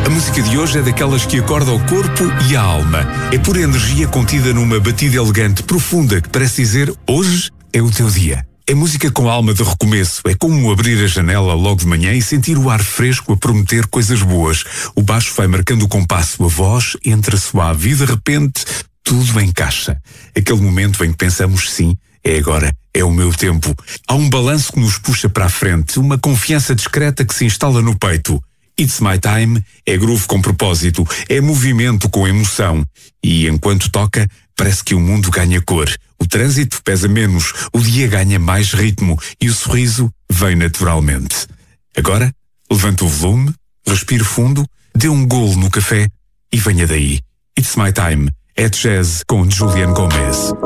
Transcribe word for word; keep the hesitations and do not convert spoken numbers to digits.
A música de hoje é daquelas que acorda o corpo e a alma. É pura energia contida numa batida elegante, profunda, que parece dizer: hoje é o teu dia. É música com alma de recomeço. É como abrir a janela logo de manhã e sentir o ar fresco a prometer coisas boas. O baixo vai marcando o compasso, a voz entra suave e de repente tudo encaixa. Aquele momento em que pensamos: sim, é agora, é o meu tempo. Há um balanço que nos puxa para a frente, uma confiança discreta que se instala no peito. It's My Time é groove com propósito, é movimento com emoção. E enquanto toca, parece que o mundo ganha cor. O trânsito pesa menos, o dia ganha mais ritmo e o sorriso vem naturalmente. Agora, levanta o volume, respire fundo, dê um golo no café e venha daí. It's My Time é jazz com Julian Gomez.